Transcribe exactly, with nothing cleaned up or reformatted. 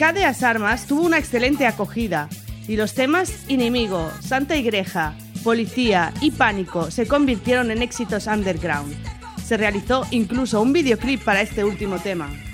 Cadeas Armas tuvo una excelente acogida y los temas Inimigo, Santa Igreja, Policía y Pánico se convirtieron en éxitos underground. Se realizó incluso un videoclip para este último tema.